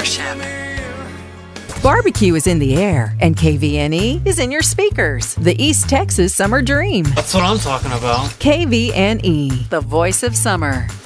dealership. Barbecue is in the air, and KVNE is in your speakers. The East Texas Summer Dream. That's what I'm talking about. KVNE, the voice of summer.